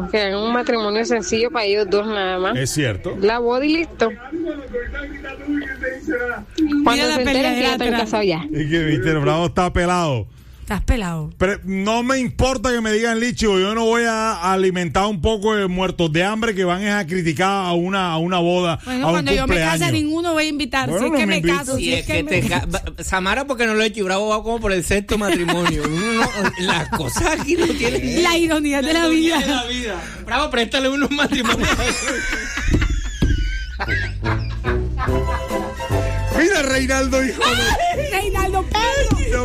que hagan un matrimonio sencillo para ellos dos nada más. Es cierto. La boda y listo. Cuando la se enteren que ya están casados ya. Y que Mr. Bravo está pelado. Estás pelado. Pero no me importa que me digan Lichi, yo no voy a alimentar un poco de muertos de hambre que van a criticar a una boda, bueno, a un cuando yo me cumpleaños. case, ninguno voy a invitar. Bueno, si es que no me me invites. caso, Si es que te Samara, porque no lo he hecho, y Bravo va como por el sexto matrimonio. Las cosas aquí no tienen. La ironía de la vida. Bravo, préstale unos matrimonios. Mira, Reinaldo, hijo de... Reinaldo Pedro.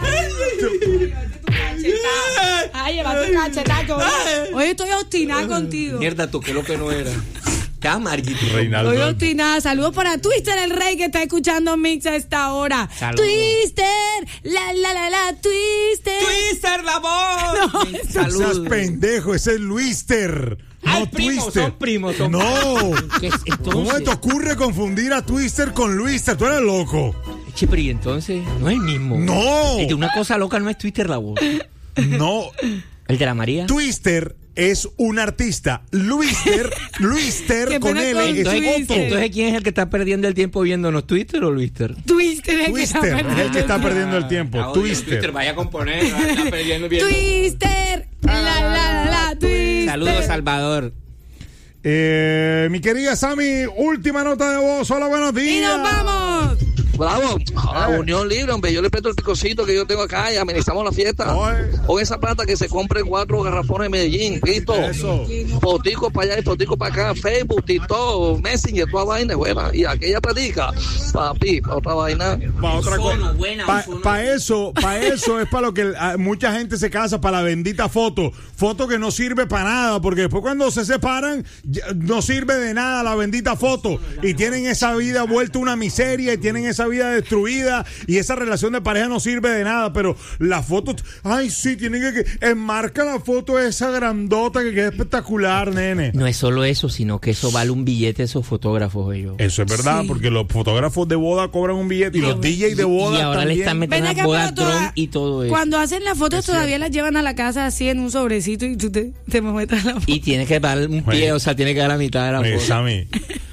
Ay, lleva tu cachetazo. Hoy estoy obstinada contigo. Mierda, toqué lo que no era. Está amarguito. Reinaldo. Hoy obstinada. Saludos para Twister, el rey que está escuchando Mix a esta hora. Saludos. Twister, la, Twister. Twister, la voz. No, No seas pendejo, ese es Luister. Ah, No primos, Twister. son primos, son No. ¿Qué es entonces? ¿Cómo te ocurre confundir a Twister con Luister? Tú eres loco. Che, pero y entonces, no es el mismo. No. El de una cosa loca no es Twister la voz. No. El de la María. Twister es un artista. Luister Qué con pena L con es Entonces, otro. entonces, ¿quién es el que está perdiendo el tiempo viéndonos? ¿Twister o Luister? Twister, Twister es el que está perdiendo el tiempo. Ah, oye, Twister. vaya a componer, está perdiendo bien. Twister, la, Twister. Saludos, Salvador. Mi querida Sammy, última nota de voz. Hola, buenos días. Y nos vamos. Bravo, a Unión Libre, hombre, yo le presto el picocito que yo tengo acá y amenizamos la fiesta. Oye. Con esa plata que se compre 4 garrafones de Medellín, ¿listo? Eso. Fotico para allá y fotico para acá, Facebook, TikTok, Messenger, toda vaina, buena. Y aquella platica, papi, pa' otra vaina. Para otra cosa. buena, Para eso es para lo que mucha gente se casa, para la bendita foto. Foto que no sirve para nada, porque después cuando se separan, no sirve de nada la bendita foto. Y tienen esa vida vuelta una miseria, y tienen esa vida destruida, y esa relación de pareja no sirve de nada. Pero la foto, ay, sí, tienen que enmarca la foto esa grandota que queda espectacular, nene. No es solo eso, sino que eso vale un billete esos fotógrafos, ellos. Eso es verdad, Sí. porque los fotógrafos de boda cobran un billete y los DJs de boda y ahora también. le están metiendo Ven a acá, boda pero dron y todo eso. Cuando hacen las fotos todavía las llevan a la casa así en un sobrecito y tú te muestras la foto. Y tienes que dar un pie, Oye. o sea, tiene que dar la mitad de la Oye, foto. Sammy.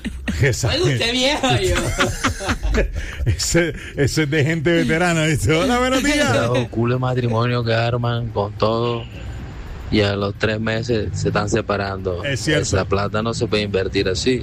viejo, yo. Ese es de gente veterana, ¿viste? Hola, buenos días. Los culo de matrimonio que arman con todo y a los 3 meses se están separando. Es cierto. Esa plata no se puede invertir así.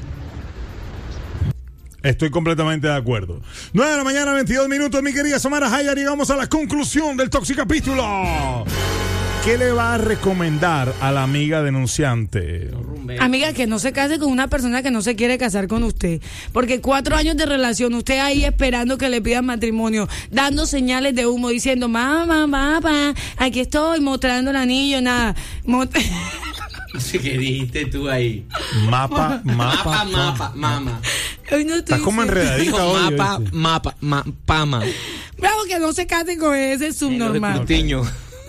Estoy completamente de acuerdo. 9 de la mañana, 22 minutos, mi querida Samara Haya. Llegamos a la conclusión del Toxicapítulo. ¿Qué le va a recomendar a la amiga denunciante? Amiga, que no se case con una persona que no se quiere casar con usted. Porque 4 años de relación, usted ahí esperando que le pidan matrimonio, dando señales de humo, diciendo, mamá, aquí estoy, mostrando el anillo, nada. ¿Qué dijiste tú ahí? Mapa. Mama. Hoy no estoy Estás como diciendo- enredadita hoy. ¿oíste? Pama. Bravo, que no se case con ese subnormal. Tiño.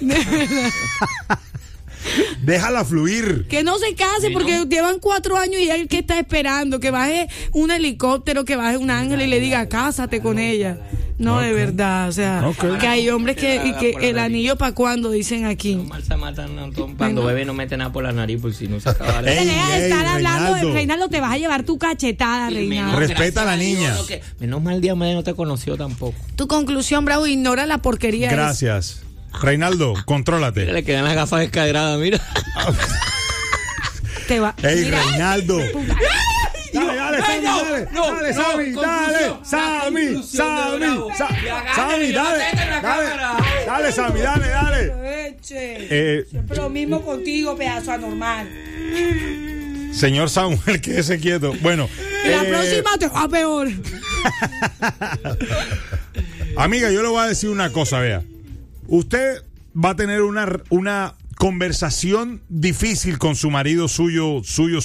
Déjala fluir. Que no se case porque llevan 4 años y él que está esperando que baje un helicóptero, que baje un ángel y le diga cásate con ella. No, de verdad, o sea, que hay hombres que el anillo para cuando dicen aquí. Mal se matan cuando bebé no mete nada por la nariz por si no se acaba la... Ey, Deja de estar hablando Reinaldo. de Reinaldo, te vas a llevar tu cachetada, Reinaldo. Respeta a la niña. Menos mal Día Media no te conoció tampoco. Tu conclusión, Bravo, ignora la porquería. Gracias. Reinaldo, contrólate. Le quedan las gafas descadradas, mira. Te va. Ey, Mira, Reinaldo. puta. Dale, Sammy, dale. Eche. Siempre lo mismo contigo, pedazo anormal. Señor Samuel, quédese quieto. Bueno. La próxima te va peor. Amiga, yo le voy a decir una cosa, vea. Usted va a tener una conversación difícil con su marido suyo.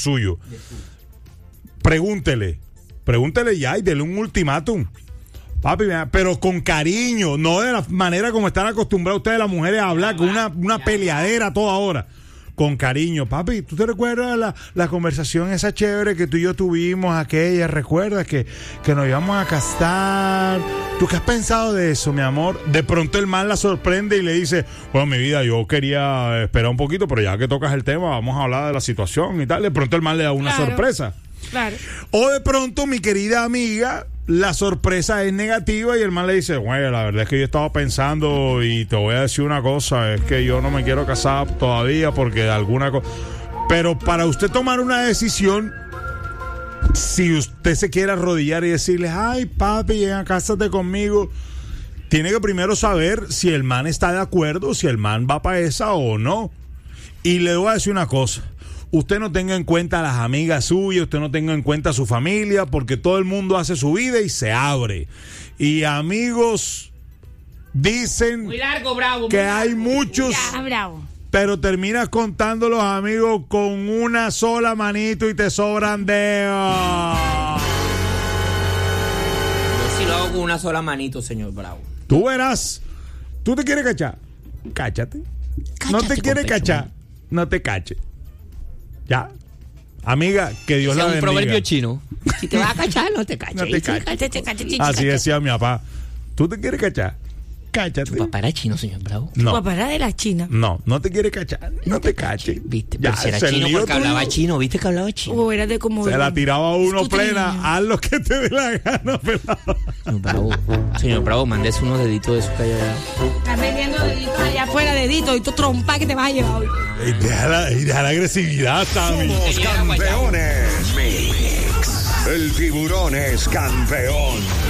Pregúntele ya y dele un ultimátum. Papi, pero con cariño, no de la manera como están acostumbrados ustedes las mujeres a hablar, con una peleadera a toda hora. con cariño. Papi, ¿tú te recuerdas la conversación esa chévere que tú y yo tuvimos aquella? ¿Recuerdas que nos íbamos a casar? ¿Tú qué has pensado de eso, mi amor? De pronto el man la sorprende y le dice, bueno, mi vida, yo quería esperar un poquito, pero ya que tocas el tema, vamos a hablar de la situación y tal. De pronto el man le da una sorpresa. Claro. O de pronto, mi querida amiga, la sorpresa es negativa y el man le dice, bueno, la verdad es que yo estaba pensando y te voy a decir una cosa, es que yo no me quiero casar todavía porque de alguna cosa... Pero para usted tomar una decisión, si usted se quiere arrodillar y decirle, ay, papi, llega, cásate conmigo, tiene que primero saber si el man está de acuerdo, si el man va para esa o no. Y le voy a decir una cosa. Usted no tenga en cuenta a las amigas suyas, usted no tenga en cuenta a su familia, porque todo el mundo hace su vida y se abre. Y amigos dicen muy largo, bravo, que muy hay largo. muchos, Ya, bravo. pero terminas contando los amigos con una sola manito y te sobran dedos. Yo sí lo hago con una sola manito, señor Bravo. Tú verás. ¿Tú te quieres cachar? Cáchate. No te quieres cachar, no te cache. Ya. Amiga, que Dios la Es un bendiga. proverbio chino. Si te vas a cachar, no te caches. No te caches. Así decía mi papá. ¿Tú te quieres cachar? Cáchate. Tu papá era chino, señor Bravo. Tu No, papá era de la China. no te quieres cachar. No te caches. Viste, Ya, pero si era ese chino lío porque hablaba tuyo. chino, viste que hablaba chino. O era de como... Se la tiraba a uno Escudriño. plena. Haz lo que te dé la gana, pelado. Señor Bravo, mándese unos deditos de esos que hay allá. Estás vendiendo deditos allá afuera, deditos, y tu trompa que te vas a llevar hoy. Y deja la agresividad, Sammy. Somos campeones. Mix. El tiburón es campeón.